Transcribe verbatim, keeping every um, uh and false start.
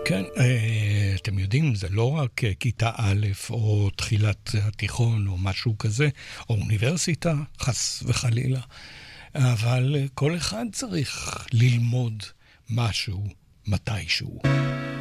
כן, אתם יודעים, זה לא רק כיתה א' או תחילת התיכון או משהו כזה, או אוניברסיטה, חס וחלילה, אבל כל אחד צריך ללמוד משהו מתישהו.